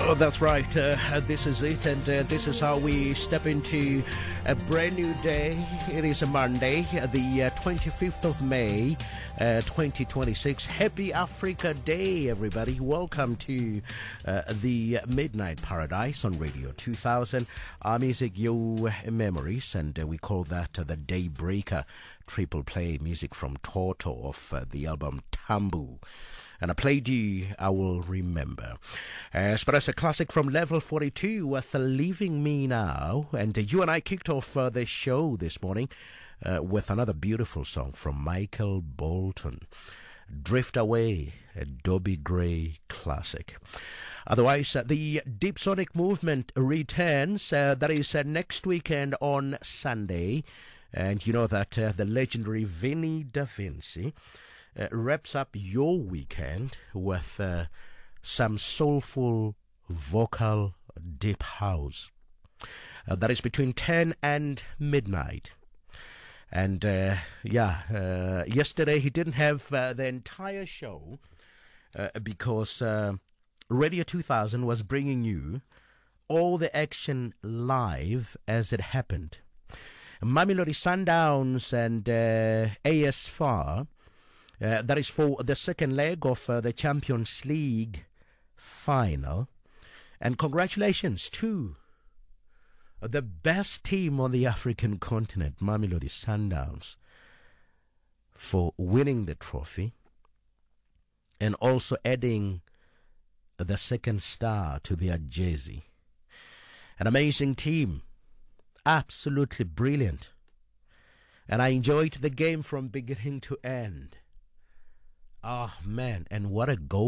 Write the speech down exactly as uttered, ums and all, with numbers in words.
Oh, that's right. Uh, this is it, and uh, this is how we step into a brand new day. It is a Monday, uh, the uh, twenty-fifth of May, uh, twenty twenty-six. Happy Africa Day, everybody. Welcome to uh, the Midnight Paradise on Radio two thousand. Our music, your memories, and uh, we call that uh, the Daybreaker triple play music from Toto of uh, the album Tambu. And I played you, I Will Remember. Uh, but as a classic from Level forty-two with uh, Leaving Me Now. And uh, you and I kicked off uh, the show this morning uh, with another beautiful song from Michael Bolton. Drift Away, a Dobie Gray classic. Otherwise, uh, the Deep Sonic Movement returns. Uh, that is uh, next weekend on Sunday. And you know that uh, the legendary Vinny Da Vinci Uh, wraps up your weekend with uh, some soulful vocal deep house. Uh, that is between ten and midnight. And uh, yeah, uh, yesterday he didn't have uh, the entire show uh, because uh, Radio two thousand was bringing you all the action live as it happened. Mamelodi Sundowns and uh, A S F A R. Uh, that is for the second leg of uh, the Champions League final. And congratulations to the best team on the African continent, Mamelodi Sundowns, for winning the trophy and also adding the second star to their jersey. An amazing team. Absolutely brilliant. And I enjoyed the game from beginning to end. Oh, man, and what a goal.